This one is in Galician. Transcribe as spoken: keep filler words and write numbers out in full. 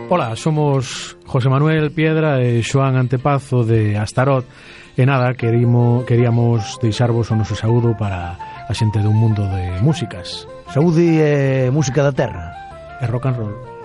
Ola, somos José Manuel Piedra e Xoán Antepazo de Astarot. E nada, querimo, queríamos deixarvos o noso saúdo para a xente dun mundo de músicas. Saúde e música da terra. E rock and roll.